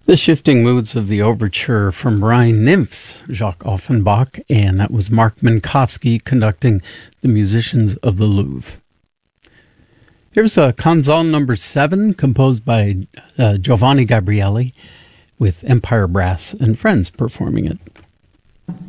The Shifting Moods of the Overture from Rhine Nymphs, Jacques Offenbach, and that was Mark Minkowski conducting the Musicians of the Louvre. Here's a Canzone number 7, composed by Giovanni Gabrieli, with Empire Brass and Friends performing it.